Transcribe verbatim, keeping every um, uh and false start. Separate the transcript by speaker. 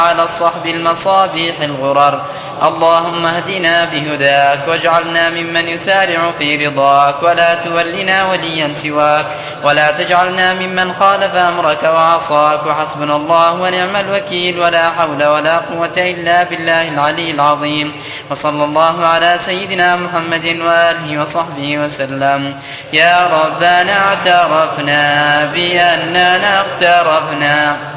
Speaker 1: على الصحب المصابيح الغرر. اللهم اهدنا بهداك واجعلنا ممن يسارع في رضاك، ولا تولنا وليا سواك، ولا تجعلنا ممن خالف أمرك وعصاك. وحسبنا الله ونعم الوكيل، ولا حول ولا قوة إلا بالله العلي العظيم. وصلى الله على سيدنا محمد وآله وصحبه وسلم. يا ربنا اعترفنا بأننا اقترفنا